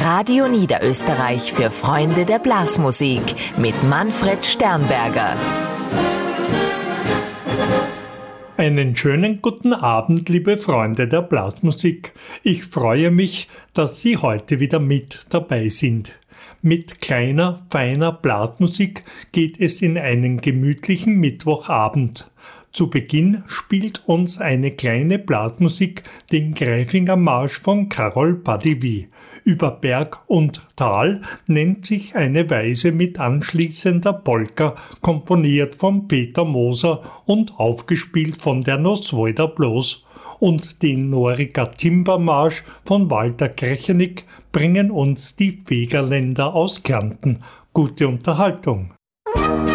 Radio Niederösterreich für Freunde der Blasmusik mit Manfred Sternberger. Einen schönen guten Abend, liebe Freunde der Blasmusik. Ich freue mich, dass Sie heute wieder mit dabei sind. Mit kleiner, feiner Blasmusik geht es in einen gemütlichen Mittwochabend. Zu Beginn spielt uns eine kleine Blasmusik den Gräfinger Marsch von Karol Badiwi. Über Berg und Tal nennt sich eine Weise mit anschließender Polka, komponiert von Peter Moser und aufgespielt von der Noswojda Blos. Und den Noriker Timbermarsch von Walter Krechenick bringen uns die Fegerländer aus Kärnten. Gute Unterhaltung!